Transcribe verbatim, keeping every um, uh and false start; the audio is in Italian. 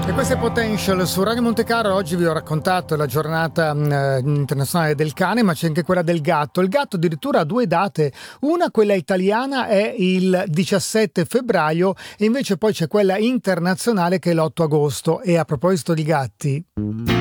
E questo è Potential su Radio Montecarlo. Oggi vi ho raccontato la giornata eh, internazionale del cane, ma c'è anche quella del gatto. Il gatto addirittura ha due date, una, quella italiana, è il diciassette febbraio e invece poi c'è quella internazionale che è l'otto agosto. E a proposito di gatti...